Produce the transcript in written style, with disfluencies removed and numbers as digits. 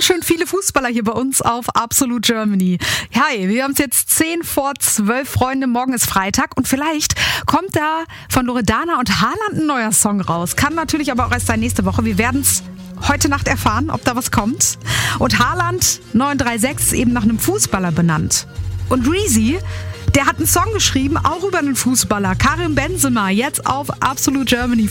schön viele Fußballer hier bei uns auf Absolute Germany. Hi, wir haben es jetzt 10:10, Freunde. Morgen ist Freitag und vielleicht kommt da von Loredana und Haaland ein neuer Song raus. Kann natürlich aber auch erst sein nächste Woche. Wir werden es heute Nacht erfahren, ob da was kommt. Und Haaland 936 ist eben nach einem Fußballer benannt. Und Reezy, der hat einen Song geschrieben, auch über einen Fußballer. Karim Benzema, jetzt auf Absolute Germany.